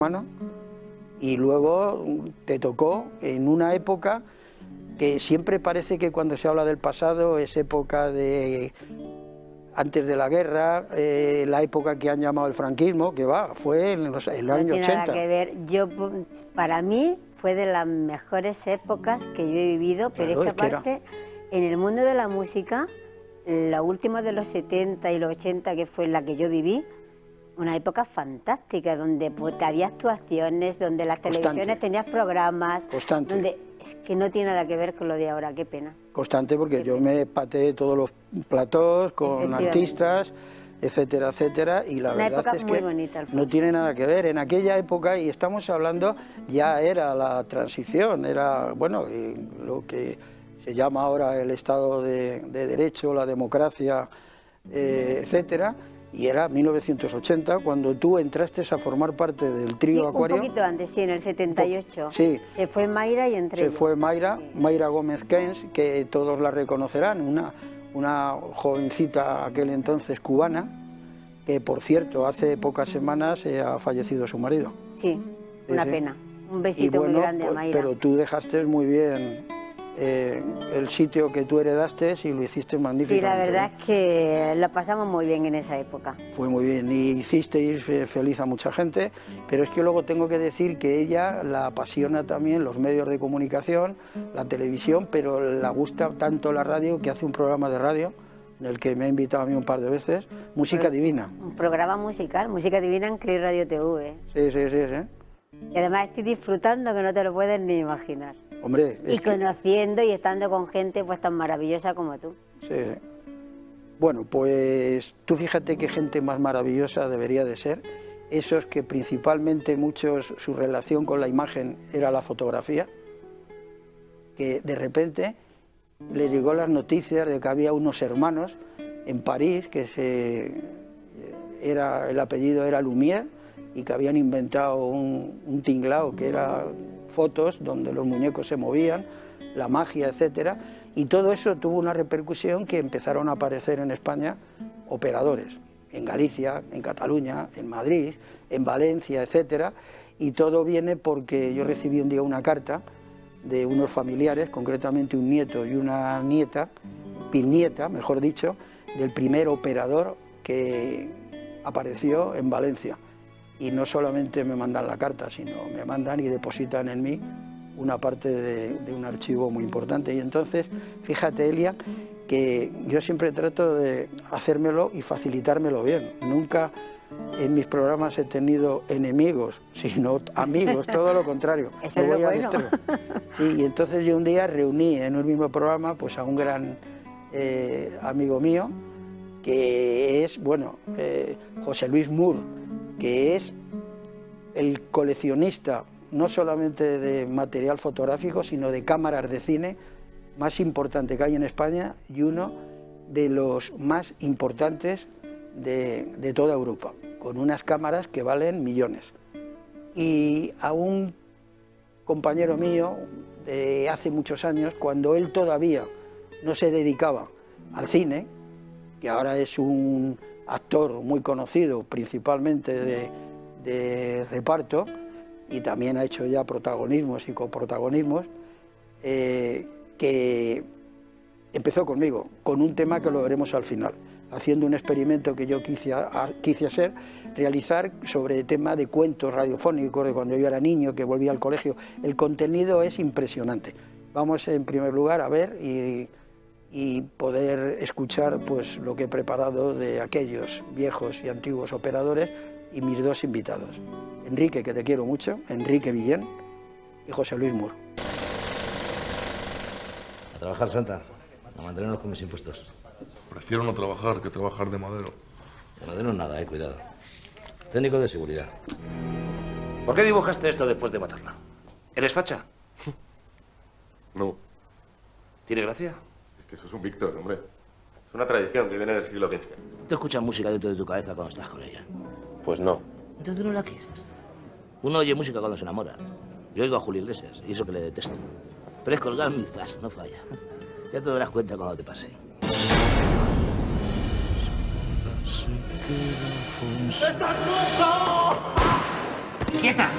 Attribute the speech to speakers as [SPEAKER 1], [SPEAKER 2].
[SPEAKER 1] mano, y luego te tocó en una época que siempre parece que cuando se habla del pasado es época de antes de la guerra, la época que han llamado el franquismo, que fue en el año 80.
[SPEAKER 2] No tiene nada que ver. Para mí fue de las mejores épocas que yo he vivido, pero
[SPEAKER 1] Claro,
[SPEAKER 2] esta parte, en el mundo de la música, la última de los 70 y los 80, que fue la que yo viví, una época fantástica, donde había actuaciones, donde las televisiones tenías programas, donde es que no tiene nada que ver con lo de ahora, qué pena.
[SPEAKER 1] Constante, porque yo me pateé todos los platós con artistas, etcétera, etcétera, y la verdad es que
[SPEAKER 2] bonita,
[SPEAKER 1] no tiene nada que ver. En aquella época, y estamos hablando, ya era la transición, era, bueno, lo que se llama ahora el Estado de Derecho, la democracia, etcétera. Y era 1980 cuando tú entraste a formar parte del trío Acuario.
[SPEAKER 2] Un poquito antes, sí, en el 78.
[SPEAKER 1] Sí.
[SPEAKER 2] Se fue Mayra y entré yo.
[SPEAKER 1] Se fue Mayra, sí. Mayra Gómez Keynes, que todos la reconocerán, una jovencita aquel entonces cubana, que por cierto hace pocas semanas ha fallecido su marido.
[SPEAKER 2] Sí, una pena. Un besito muy grande a Mayra.
[SPEAKER 1] Pero tú dejaste muy bien el sitio que tú heredaste y lo hiciste magníficamente.
[SPEAKER 2] Sí, la verdad es que lo pasamos muy bien en esa época.
[SPEAKER 1] Fue muy bien y hicisteis feliz a mucha gente, pero es que luego tengo que decir que ella la apasiona también los medios de comunicación, la televisión, pero le gusta tanto la radio que hace un programa de radio en el que me ha invitado a mí un par de veces, Música Divina.
[SPEAKER 2] Un programa musical, Música Divina en CRI Radio TV.
[SPEAKER 1] Sí.
[SPEAKER 2] Y además estoy disfrutando que no te lo puedes ni imaginar.
[SPEAKER 1] Hombre,
[SPEAKER 2] y conociendo y estando con gente pues tan maravillosa como tú.
[SPEAKER 1] Sí. Bueno, pues tú fíjate qué gente más maravillosa debería de ser. Esos que principalmente muchos, su relación con la imagen era la fotografía, que de repente les llegó las noticias de que había unos hermanos en París, que el apellido era Lumière, y que habían inventado un tinglao que era fotos donde los muñecos se movían, la magia, etcétera, y todo eso tuvo una repercusión que empezaron a aparecer en España operadores, en Galicia, en Cataluña, en Madrid, en Valencia, etcétera, y todo viene porque yo recibí un día una carta de unos familiares, concretamente un nieto y una nieta, bisnieta, mejor dicho, del primer operador que apareció en Valencia. Y no solamente me mandan la carta, sino me mandan y depositan en mí una parte de un archivo muy importante. Y entonces, fíjate, Elia, que yo siempre trato de hacérmelo y facilitármelo bien. Nunca en mis programas he tenido enemigos, sino amigos, todo lo contrario.
[SPEAKER 2] Eso es lo bueno.
[SPEAKER 1] Sí, y entonces yo un día reuní en un mismo programa pues, a un gran amigo mío, que es, bueno, José Luis Mur, que es el coleccionista no solamente de material fotográfico, sino de cámaras de cine más importante que hay en España y uno de los más importantes de toda Europa, con unas cámaras que valen millones. Y a un compañero mío de hace muchos años, cuando él todavía no se dedicaba al cine, que ahora es un actor muy conocido, principalmente de reparto, y también ha hecho ya protagonismos y coprotagonismos, que empezó conmigo, con un tema que lo veremos al final, haciendo un experimento que yo quise realizar sobre el tema de cuentos radiofónicos de cuando yo era niño, que volvía al colegio. El contenido es impresionante. Vamos en primer lugar a ver y poder escuchar pues lo que he preparado de aquellos viejos y antiguos operadores y mis dos invitados, Enrique, que te quiero mucho, Enrique Villén, y José Luis Mur.
[SPEAKER 3] A trabajar, Santa, a mantenernos con mis impuestos.
[SPEAKER 4] Prefiero no trabajar que trabajar de madero.
[SPEAKER 3] De madero nada, cuidado. Técnico de seguridad. ¿Por qué dibujaste esto después de matarla? ¿Eres facha?
[SPEAKER 4] No.
[SPEAKER 3] ¿Tiene gracia?
[SPEAKER 4] Es que eso es un Víctor, hombre. Es una tradición que viene del siglo XV.
[SPEAKER 3] ¿Tú escuchas música dentro de tu cabeza cuando estás con ella?
[SPEAKER 4] Pues no.
[SPEAKER 3] Entonces no la quieres. Uno oye música cuando se enamora. Yo oigo a Julio Iglesias y eso que le detesto. Pero es colgar mi zas, no falla. Ya te darás cuenta cuando te pase.
[SPEAKER 5] ¡Estás loco!
[SPEAKER 3] ¡Quieta!